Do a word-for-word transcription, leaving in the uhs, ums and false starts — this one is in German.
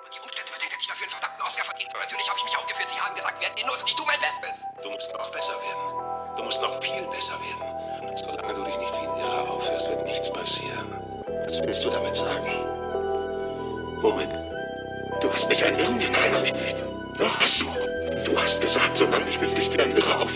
Und die Umstände bedingt hätte ich dafür einen verdammten Oscar verdient. Und natürlich habe ich mich aufgeführt. Sie haben gesagt, werd genuss und ich tue mein Bestes. Du musst noch besser werden. Du musst noch viel besser werden. Und solange du dich nicht wie ein Irrer aufhörst, wird nichts passieren. Was willst du damit sagen? Womit? Du hast mich einen Irren genannt, habe ich nicht. Doch hast du. Du hast gesagt, solange ich mich nicht wie ein Irrer aufführe,